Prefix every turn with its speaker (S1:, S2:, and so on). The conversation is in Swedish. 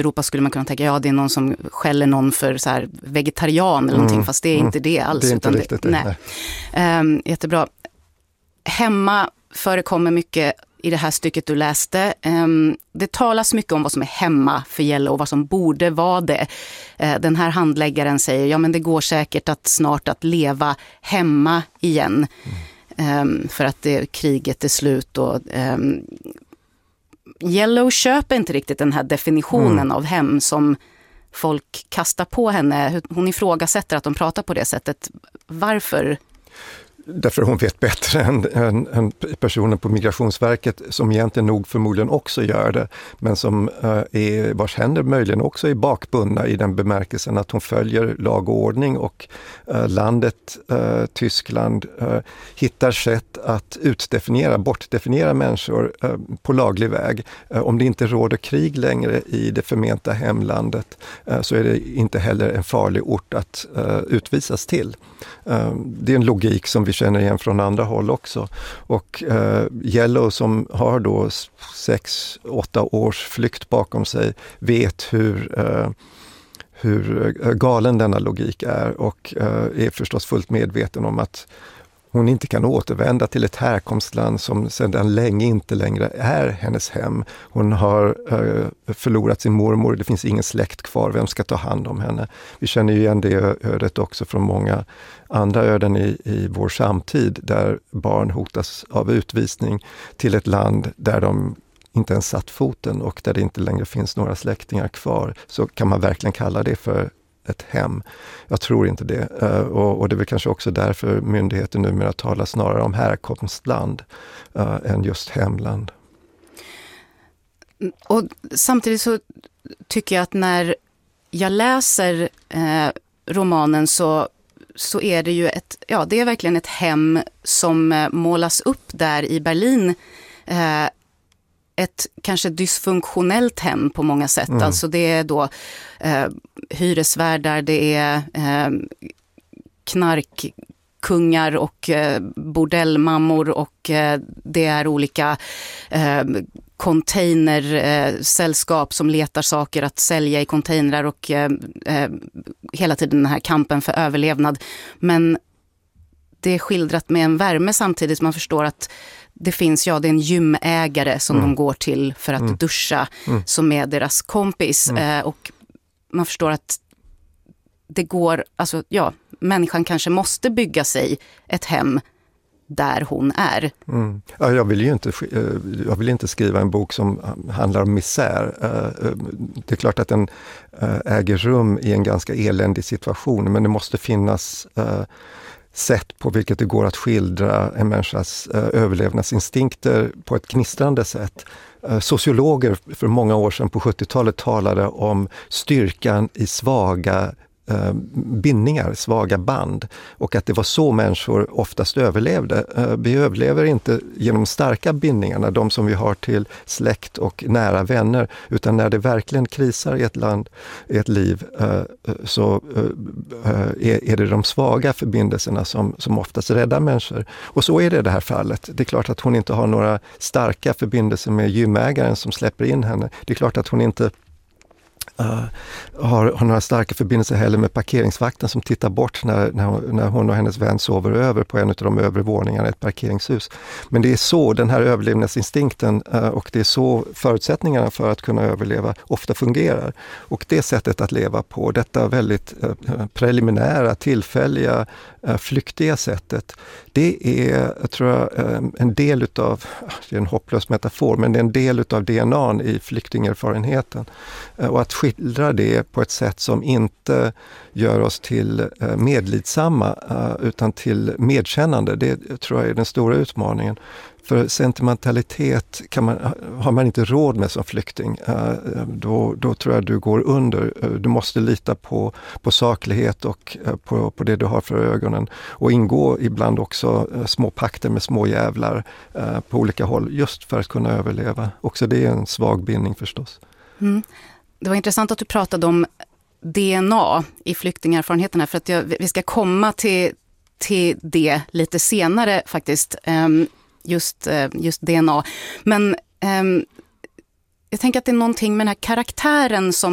S1: Europa skulle man kunna tänka, det är någon som skäller någon för så här vegetarian eller någonting, fast det är inte det alls.
S2: Det är inte riktigt det.
S1: Nej. Jättebra. Hemma förekommer mycket i det här stycket du läste. Det talas mycket om vad som är hemma för Yellow och vad som borde vara det. Den här handläggaren säger, men det går säkert snart att leva hemma igen. För att kriget är slut. Och Yellow köper inte riktigt den här definitionen av hem som folk kastar på henne. Hon ifrågasätter att de pratar på det sättet. Varför?
S2: Därför hon vet bättre än personen på Migrationsverket, som egentligen nog förmodligen också gör det, men som vars händer möjligen också är bakbundna i den bemärkelsen att hon följer lag och ordning, och landet Tyskland hittar sätt att bortdefiniera människor på laglig väg. Om det inte råder krig längre i det förmenta hemlandet så är det inte heller en farlig ort att utvisas till. Det är en logik som vi känner igen från andra håll också. Och Yellow, som har då 6-8 års flykt bakom sig, vet hur galen denna logik är, och är förstås fullt medveten om att hon inte kan återvända till ett härkomstland som sedan länge inte längre är hennes hem. Hon har förlorat sin mormor, det finns ingen släkt kvar, vem ska ta hand om henne? Vi känner ju igen det ödet också från många andra öden i vår samtid, där barn hotas av utvisning till ett land där de inte ens satt foten och där det inte längre finns några släktingar kvar. Så kan man verkligen kalla det för ett hem? Jag tror inte det. Och det är väl kanske också därför myndigheter numera talar snarare om härkomstland än just hemland.
S1: Och samtidigt så tycker jag att när jag läser romanen så är det ju det är verkligen ett hem som målas upp där i Berlin. Ett kanske dysfunktionellt hem på många sätt. Alltså det är då hyresvärdar, det är knarkkungar och bordellmammor, och det är olika containersällskap som letar saker att sälja i containrar, och hela tiden den här kampen för överlevnad. Men det är skildrat med en värme samtidigt som man förstår att det finns, det är en gymägare som de går till för att duscha, som är deras kompis. Och man förstår att det går, människan kanske måste bygga sig ett hem där hon är.
S2: Ja, jag vill inte skriva en bok som handlar om misär. Det är klart att den äger rum i en ganska eländig situation, men det måste finnas sätt på vilket det går att skildra en människas överlevnadsinstinkter på ett gnistrande sätt. Sociologer för många år sedan på 70-talet talade om styrkan i svaga bindningar, svaga band, och att det var så människor oftast överlevde. Vi överlever inte genom starka bindningarna, de som vi har till släkt och nära vänner, utan när det verkligen krisar i ett land, i ett liv, så är det de svaga förbindelserna som oftast räddar människor. Och så är det i det här fallet. Det är klart att hon inte har några starka förbindelser med gymägaren som släpper in henne. Det är klart att hon inte har några starka förbindelser heller med parkeringsvakten som tittar bort när hon och hennes vän sover över på en av de övre våningarna i ett parkeringshus. Men det är så den här överlevnadsinstinkten och det är så förutsättningarna för att kunna överleva ofta fungerar. Och det sättet att leva på, detta väldigt preliminära, tillfälliga, flyktiga sättet, det är, jag tror, en del utav, det är en hopplös metafor, men det är en del utav DNA:n i flyktingerfarenheten. Och att skildra det på ett sätt som inte gör oss till medlidsamma utan till medkännande, det tror jag är den stora utmaningen. För sentimentalitet har man inte råd med som flykting. Då tror jag du går under. Du måste lita på saklighet och på det du har för ögonen. Och ingå ibland också små pakter med små jävlar på olika håll just för att kunna överleva. Också det är en svag bindning förstås. Mm.
S1: Det var intressant att du pratade om DNA i flyktingerfarenheterna, för att vi ska komma till det lite senare faktiskt. Just DNA. Men jag tänker att det är någonting med den här karaktären som